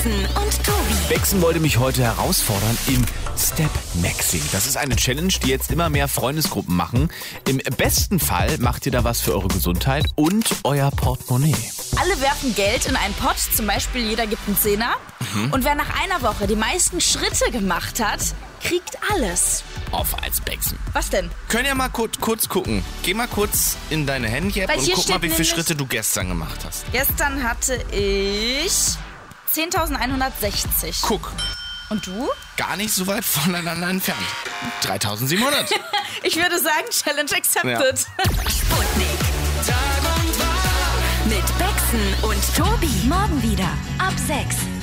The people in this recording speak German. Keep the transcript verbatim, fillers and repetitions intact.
Baxen und Tobi. Baxen wollte mich heute herausfordern im Step-Maxing. Das ist eine Challenge, die jetzt immer mehr Freundesgruppen machen. Im besten Fall macht ihr da was für eure Gesundheit und euer Portemonnaie. Alle werfen Geld in einen Pott, zum Beispiel jeder gibt einen Zehner. Mhm. Und wer nach einer Woche die meisten Schritte gemacht hat, kriegt alles. Auf als Baxen. Was denn? Können ja mal kurz, kurz gucken. Geh mal kurz in deine Handy-App Weil und hier guck mal, steht wie viele nämlich- Schritte du gestern gemacht hast. Gestern hatte ich zehntausendeinhundertsechzig. Guck, Und du? gar nicht so weit voneinander entfernt. dreitausendsiebenhundert. Ich würde sagen, Challenge accepted. Sputnik. Mit Baxen und Tobi. Morgen wieder ab sechs.